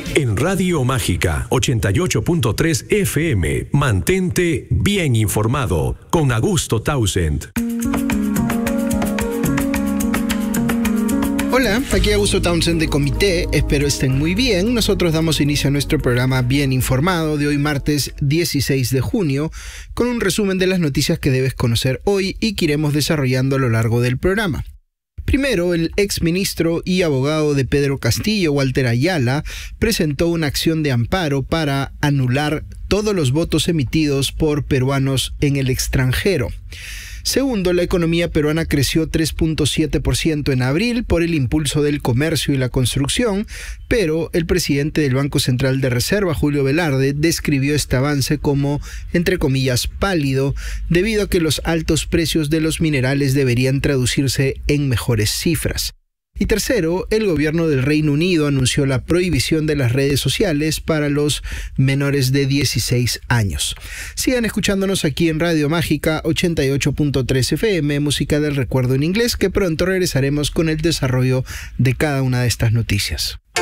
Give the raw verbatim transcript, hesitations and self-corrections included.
En Radio Mágica ochenta y ocho punto tres F M, mantente bien informado con Augusto Townsend. Hola, aquí Augusto Townsend de Comité, espero estén muy bien. Nosotros damos inicio a nuestro programa Bien Informado de hoy martes dieciséis de junio, con un resumen de las noticias que debes conocer hoy y que iremos desarrollando a lo largo del programa. Primero, el exministro y abogado de Pedro Castillo, Walter Ayala, presentó una acción de amparo para anular todos los votos emitidos por peruanos en el extranjero. Segundo, la economía peruana creció tres punto siete por ciento en abril por el impulso del comercio y la construcción, pero el presidente del Banco Central de Reserva, Julio Velarde, describió este avance como, entre comillas, pálido, debido a que los altos precios de los minerales deberían traducirse en mejores cifras. Y tercero, el gobierno del Reino Unido anunció la prohibición de las redes sociales para los menores de dieciséis años. Sigan escuchándonos aquí en Radio Mágica ochenta y ocho punto tres F M, música del recuerdo en inglés, que pronto regresaremos con el desarrollo de cada una de estas noticias.